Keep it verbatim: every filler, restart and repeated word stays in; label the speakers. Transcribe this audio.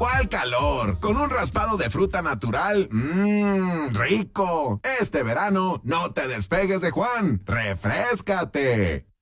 Speaker 1: ¿Cuál calor? Con un raspado de fruta natural, mmm, rico. Este verano no te despegues de Juan, refréscate.